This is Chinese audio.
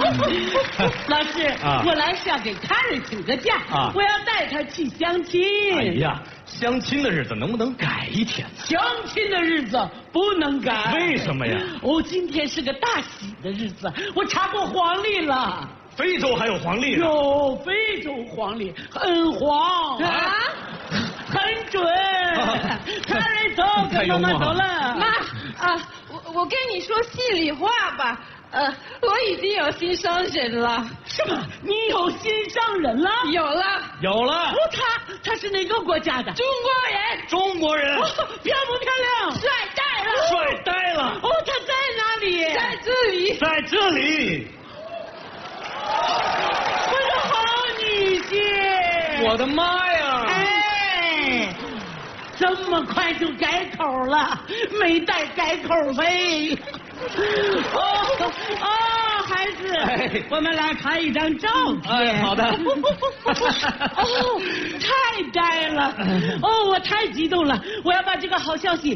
老师，我来是要给凯瑞请个假，我要带他去相亲。 哎呀，相亲的日子能不能改一天呢？ 相亲的日子不能改。 为什么呀？ 今天是个大喜的日子，我查过黄历了。 非洲还有黄历呢？ 有非洲黄历，很黄啊， 很准。凯瑞走，跟妈妈走了。 妈我跟你说心里话吧，我已经有心上人了。 什么？你有心上人了？ 有了。 有了。 他是哪个国家的？ 中国人。 中国人。 漂不漂亮？ 帅呆了。 帅呆了。 他在哪里？ 在这里。 在这里。 我的好女婿！ 我的妈呀！ 哎，这么快就改口了，没带改口费。孩子，我们来看一张照片。 好的。 太呆了！我太激动了，我要把这个好消息